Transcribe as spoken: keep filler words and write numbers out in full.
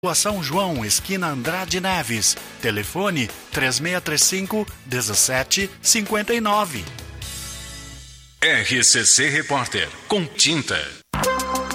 Rua São João, esquina Andrade Neves. Telefone três seis três cinco, um sete cinco nove. R C C Repórter, com tinta.